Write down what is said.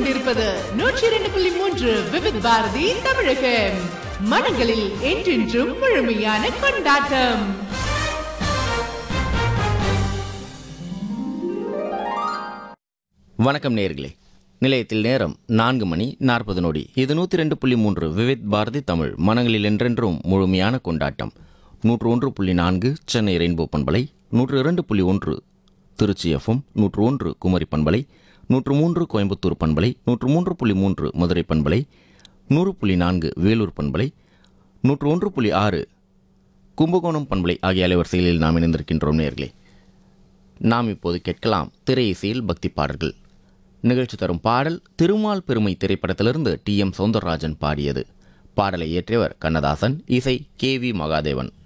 கொண்டிருப்பது 102.3 விவித் பாரதி தமிழகம். மனங்களில் என்றென்றும் முழுமையான கொண்டாட்டம். வணக்கம் நேயர்களே. நிலையத்தில் நேரம் 4:40. இது 102.3 விவித் பாரதி தமிழ். மனங்களில் என்றென்றும் முழுமையான கொண்டாட்டம். 101.4 சென்னை ரெயின்போ பண்பலை, 102.1 திருச்சி எஃப்எம், 101 குமரி பண்பலை, 103 கோயம்புத்தூர் பண்பலை, 103.3 மதுரை பண்பலை, 100.4 வேலூர் பண்பலை, 101.6 கும்பகோணம் பண்பலை ஆகிய அலைவரிசைகளில் நாம் இணைந்திருக்கின்றோம் நேயர்களே. நாம் இப்போது கேட்கலாம் திரை இசையில் பக்தி பாடல்கள். நிகழ்ச்சி தரும் பாடல் திருமால் பெருமை திரைப்படத்திலிருந்து டி.எம். சௌந்தரராஜன் பாடியது. பாடலை இயற்றியவர் கண்ணதாசன், இசை கே.வி. மகாதேவன்.